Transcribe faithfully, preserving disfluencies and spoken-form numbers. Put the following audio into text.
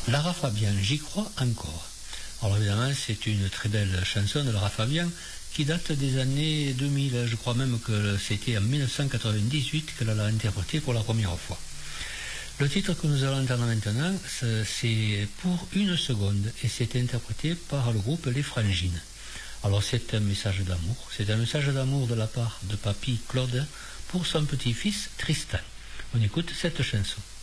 Lara Fabian, j'y crois encore. Alors évidemment, c'est une très belle chanson de Lara Fabian qui date des années deux mille. Je crois même que c'était en mille neuf cent quatre-vingt-dix-huit qu'elle l'a interprétée pour la première fois. Le titre que nous allons entendre maintenant, c'est Pour une seconde et c'est interprété par le groupe Les Frangines. Alors c'est un message d'amour, c'est un message d'amour de la part de papy Claude pour son petit-fils Tristan. On écoute cette chanson.